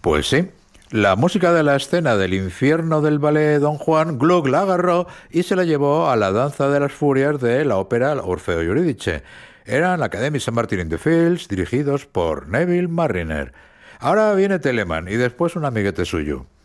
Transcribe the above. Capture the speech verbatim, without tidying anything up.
Pues sí. La música de la escena del infierno del ballet Don Juan, Gluck la agarró y se la llevó a la danza de las furias de la ópera Orfeo y Eurídice. Eran la Academia Saint Martin in the Fields, dirigidos por Neville Marriner. Ahora viene Telemann y después un amiguete suyo.